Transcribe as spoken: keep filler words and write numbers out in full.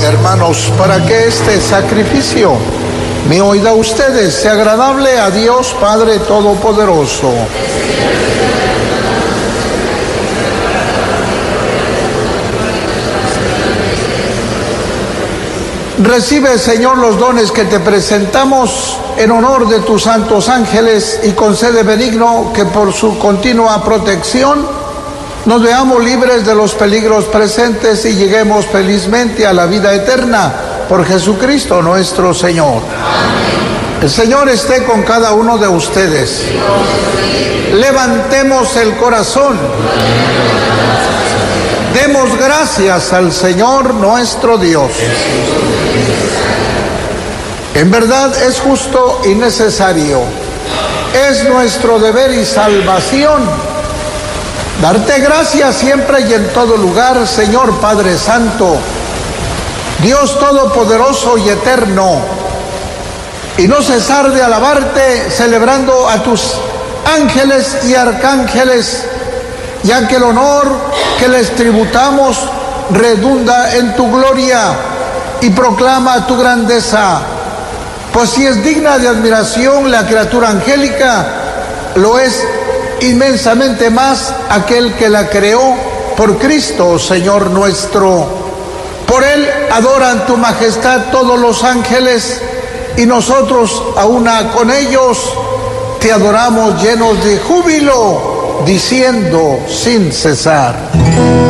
hermanos, para que este sacrificio mío y de ustedes sea agradable a Dios Padre Todopoderoso. Recibe, Señor, los dones que te presentamos en honor de tus santos ángeles y concede benigno que por su continua protección nos veamos libres de los peligros presentes y lleguemos felizmente a la vida eterna por Jesucristo nuestro Señor. Amén. El Señor esté con cada uno de ustedes. Levantemos el corazón. Demos gracias al Señor nuestro Dios. En verdad es justo y necesario. Es nuestro deber y salvación darte gracias siempre y en todo lugar, Señor Padre Santo, Dios Todopoderoso y Eterno, y no cesar de alabarte celebrando a tus ángeles y arcángeles, ya que el honor que les tributamos redunda en tu gloria y proclama tu grandeza. Pues si es digna de admiración la criatura angélica, lo es inmensamente más aquel que la creó por Cristo, Señor nuestro. Por él adoran tu majestad todos los ángeles y nosotros a una con ellos te adoramos llenos de júbilo, diciendo sin cesar: